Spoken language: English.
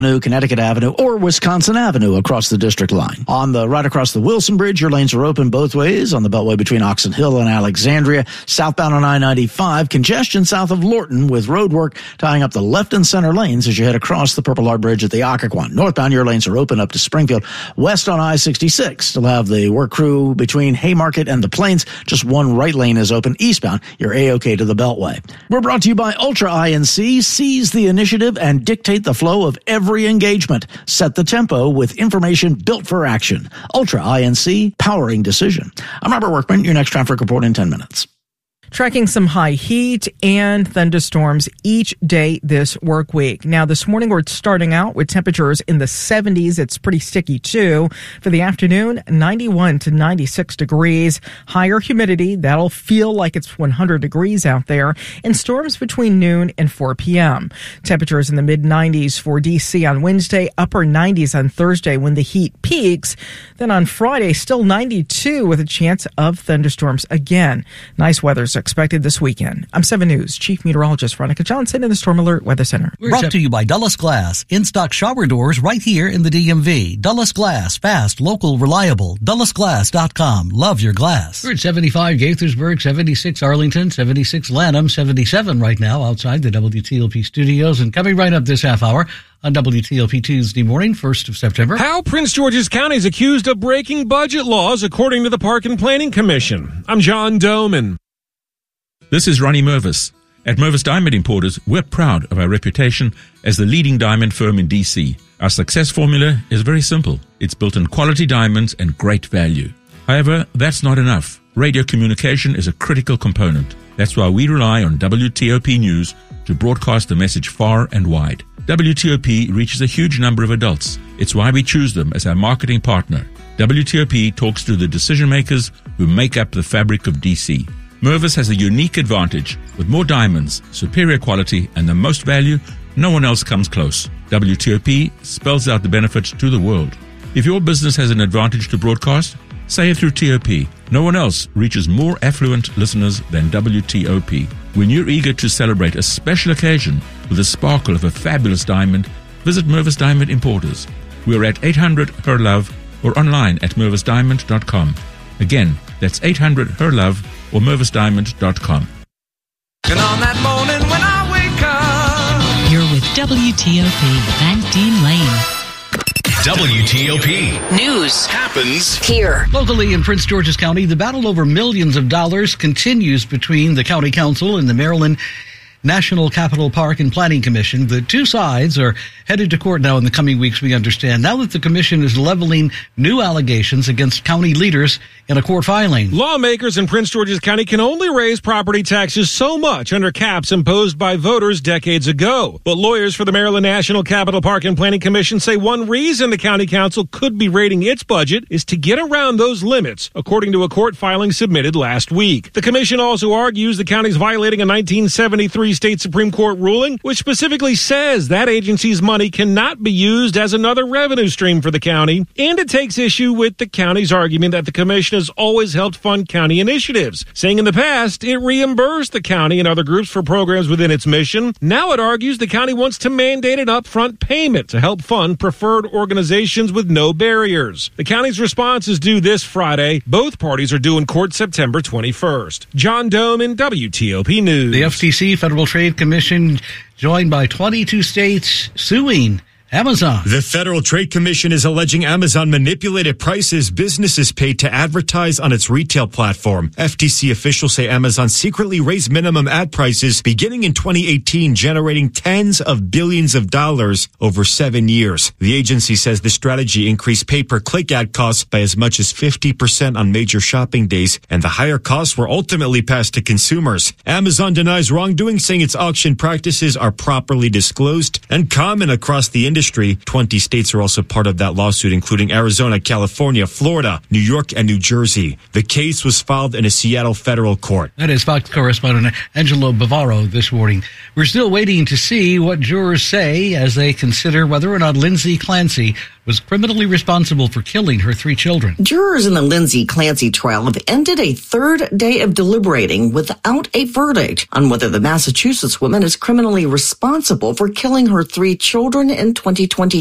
Connecticut Avenue, or Wisconsin Avenue across the district line. Right across the Wilson Bridge, your lanes are open both ways on the Beltway between Oxon Hill and Alexandria. Southbound on I-95, congestion south of Lorton with road work tying up the left and center lanes as you head across the Purple Heart Bridge at the Occoquan. Northbound, your lanes are open up to Springfield. West on I-66, still have the work crew between Haymarket and the Plains. Just one right lane is open. Eastbound, you're A-OK to the Beltway. We're brought to you by Ultra INC. Seize the initiative and dictate the flow of every engagement. Set the tempo with information built for action. Ultra INC, powering decision. I'm Robert Workman, your next traffic report in 10 minutes. Tracking some high heat and thunderstorms each day this work week. Now, this morning we're starting out with temperatures in the 70s. It's pretty sticky, too. For the afternoon, 91 to 96 degrees. Higher humidity. That'll feel like it's 100 degrees out there. And storms between noon and 4 p.m. Temperatures in the mid-90s for D.C. on Wednesday, upper 90s on Thursday when the heat peaks. Then on Friday, still 92 with a chance of thunderstorms again. Nice weather's expected this weekend. I'm 7 News Chief Meteorologist Veronica Johnson in the Storm Alert Weather Center. Brought to you by Dulles Glass. In-stock shower doors right here in the DMV. Dulles Glass. Fast, local, reliable. DullesGlass.com. Love your glass. We're at 75 Gaithersburg, 76 Arlington, 76 Lanham, 77 right now outside the WTLP studios. And coming right up this half hour on WTLP Tuesday morning, 1st of September. How Prince George's County is accused of breaking budget laws, according to the Park and Planning Commission. I'm John Doman. This is Ronnie Mervis. At Mervis Diamond Importers, we're proud of our reputation as the leading diamond firm in D.C. Our success formula is very simple. It's built on quality diamonds and great value. However, that's not enough. Radio communication is a critical component. That's why we rely on WTOP News to broadcast the message far and wide. WTOP reaches a huge number of adults. It's why we choose them as our marketing partner. WTOP talks to the decision makers who make up the fabric of D.C. Mervis has a unique advantage. With more diamonds, superior quality, and the most value, no one else comes close. WTOP spells out the benefits to the world. If your business has an advantage to broadcast, say it through TOP. No one else reaches more affluent listeners than WTOP. When you're eager to celebrate a special occasion with the sparkle of a fabulous diamond, visit Mervis Diamond Importers. We're at 800 Her Love or online at mervisdiamond.com. Again, that's 800 Her Love or mervisdiamond.com. And on that morning when I wake up, you're with WTOP, Van Dean Lane. WTOP. News happens here. Locally in Prince George's County, the battle over millions of dollars continues between the County Council and the Maryland National Capital Park and Planning Commission. The two sides are headed to court now in the coming weeks, we understand, now that the commission is leveling new allegations against county leaders in a court filing. Lawmakers in Prince George's County can only raise property taxes so much under caps imposed by voters decades ago. But lawyers for the Maryland National Capital Park and Planning Commission say one reason the county council could be raiding its budget is to get around those limits, according to a court filing submitted last week. The commission also argues the county's violating a 1973 state Supreme Court ruling, which specifically says that agency's money cannot be used as another revenue stream for the county. And it takes issue with the county's argument that the commission has always helped fund county initiatives, saying in the past it reimbursed the county and other groups for programs within its mission. Now it argues the county wants to mandate an upfront payment to help fund preferred organizations with no barriers. The county's response is due this Friday. Both parties are due in court September 21st. John Doman, WTOP News. The FTC, Federal Trade Commission, joined by 22 states suing Amazon. The Federal Trade Commission is alleging Amazon manipulated prices businesses paid to advertise on its retail platform. FTC officials say Amazon secretly raised minimum ad prices beginning in 2018, generating tens of billions of dollars over 7 years. The agency says the strategy increased pay-per-click ad costs by as much as 50% on major shopping days, and the higher costs were ultimately passed to consumers. Amazon denies wrongdoing, saying its auction practices are properly disclosed and common across the industry. 20 states are also part of that lawsuit, including Arizona, California, Florida, New York, and New Jersey. The case was filed in a Seattle federal court. That is Fox correspondent Angelo Bavaro this morning. We're still waiting to see what jurors say as they consider whether or not Lindsay Clancy, was criminally responsible for killing her 3 children. Jurors in the Lindsay Clancy trial have ended a third day of deliberating without a verdict on whether the Massachusetts woman is criminally responsible for killing her 3 children in 2020.